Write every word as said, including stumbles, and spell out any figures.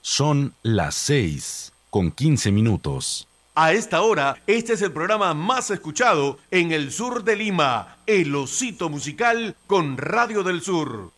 Son las seis con quince minutos. A esta hora, este es el programa más escuchado en el sur de Lima, El Osito Musical con Radio del Sur.